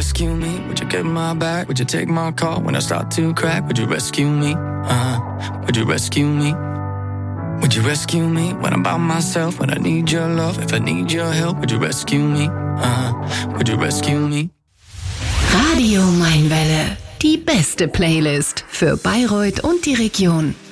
rescue me? Would you get my back? Would you take my call when I start to crack? Would you rescue me? Would you rescue me? Would you rescue me when I'm by myself? When I need your love, if I need your help, would you rescue me? Would you rescue me? Radio Mainwelle, die beste Playlist für Bayreuth und die Region.